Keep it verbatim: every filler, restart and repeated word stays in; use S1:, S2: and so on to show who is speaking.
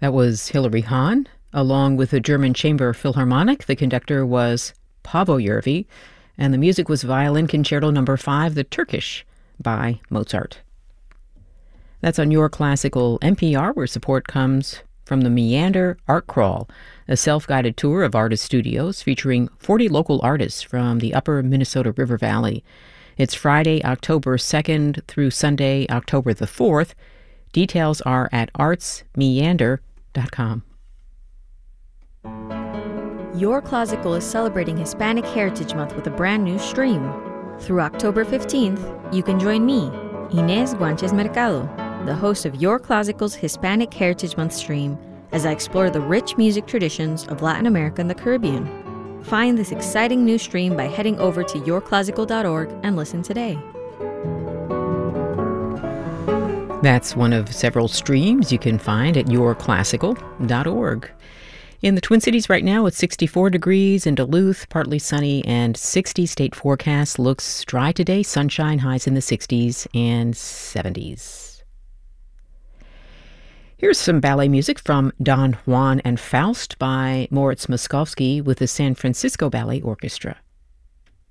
S1: That was Hilary Hahn, along with the German Chamber Philharmonic. The conductor was Paavo Järvi, and the music was Violin Concerto Number five, The Turkish, by Mozart. That's on Your Classical N P R, where support comes from the Meander Art Crawl, a self-guided tour of artist studios featuring forty local artists from the upper Minnesota River Valley. It's Friday, October second through Sunday, October the fourth. Details are at arts meander dot com.
S2: Your Classical is celebrating Hispanic Heritage Month with a brand new stream. Through October fifteenth, you can join me, Inés Guanches Mercado, the host of Your Classical's Hispanic Heritage Month stream, as I explore the rich music traditions of Latin America and the Caribbean. Find this exciting new stream by heading over to your classical dot org and listen today.
S1: That's one of several streams you can find at your classical dot org. In the Twin Cities right now, it's sixty-four degrees in Duluth, partly sunny, and sixty. State forecast looks dry today, sunshine, highs in the sixties and seventies. Here's some ballet music from Don Juan and Faust by Moritz Moszkowski with the San Francisco Ballet Orchestra.